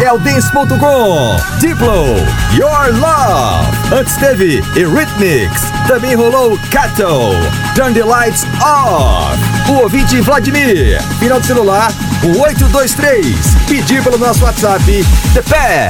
Eldance.com, Diplo, Your Love. Antes teve Eurythmics. Também rolou Cattle, Turn the Lights Off. O ouvinte Vladimir, final de celular 823. Pedir pelo nosso WhatsApp The Pet.